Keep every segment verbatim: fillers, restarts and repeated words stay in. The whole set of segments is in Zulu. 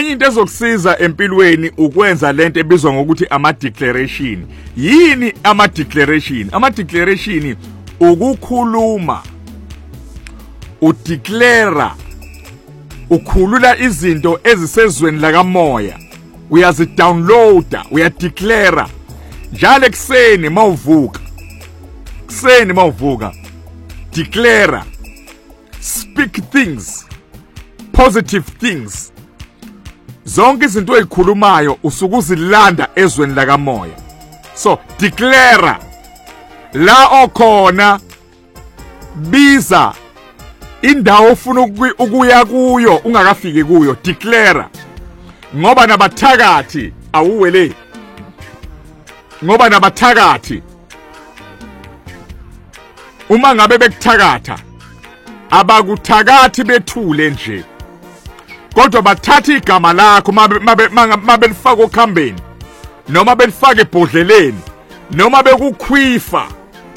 enye into ezokusiza empilweni ukwenza lento ebizwa ngokuthi ama declaration. Yini ama declaration? Ama declaration ukukhuluma, udeclare, ukhulula izinto ezisezweni lakamoya, uyazidownloada, uyadeclare njalo ekseni mawuvuka, ekseni mawuvuka, declare, speak things, positive things. Zonke izinto ezikhulumayo usuke uzilanda ezweni lakamoya. So declare la okhona, biza indawo ofuna ukuya kuyo ungakafiki kuyo, declare. Ngoba nabathakathi awuwele, ngoba nabathakathi uma ngabe bekuthakatha abakuthakathi bethule nje, kodwa bathatha igama lakho mabe lifaka okhambeni, noma belifaka ebhodleleni, noma bekukhwifa,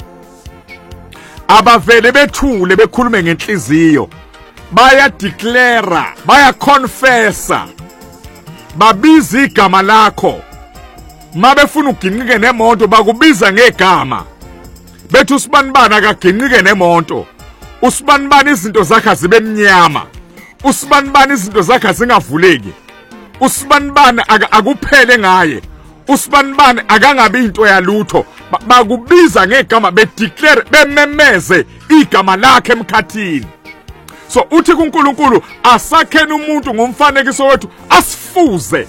abavele bethule bekhulume ngenhliziyo, baya declare, baya confessa, babiza igama lakho. Mabefuna uginqike nemonto bakubiza ngegama, bethi usibanibani akaginqike nemonto, usibanibani izinto zakhe zibe emnyama, usibanibani izinto zakhe zingavuleki, usibanibani akuphele ngaye, usibanibani akangabi into yalutho. Bakubiza ngegama, bedeclare, bememeze igama lakhe emkhathini. So uthi kuNkulunkulu asakhena umuntu ngomfanekiso wethu, asifuze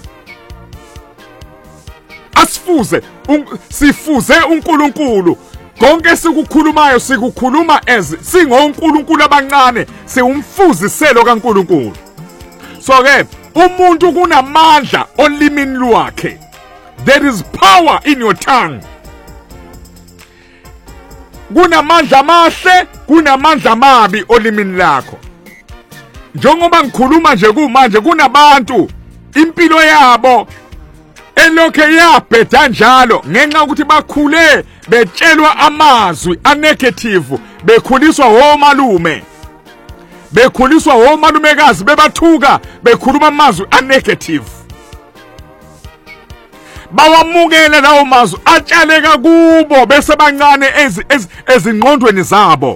asifuze sifuze uNkulunkulu. Konke sikukhulumayo sikukhuluma as singonkulunkulu abancane, siwumfuziselo kaNkulunkulu. So ke umuntu kunamandla olimini lwakhe. There is power in your tongue. Kunamandla amahle, kunamandla amabi olimini lakho. Njengoba ngikhuluma nje kumanje kunabantu impilo yabo elokhe yabheda njalo ngenxa ukuthi bakhule betshelwa amazwi anegative, bekhuliswa omalume, bekhuliswa omalumekazi bebathuka bekhuluma amazwi anegative. Bawamukele lawo mazwi atshaleka kubo bese bancane ezingqondweni zabo.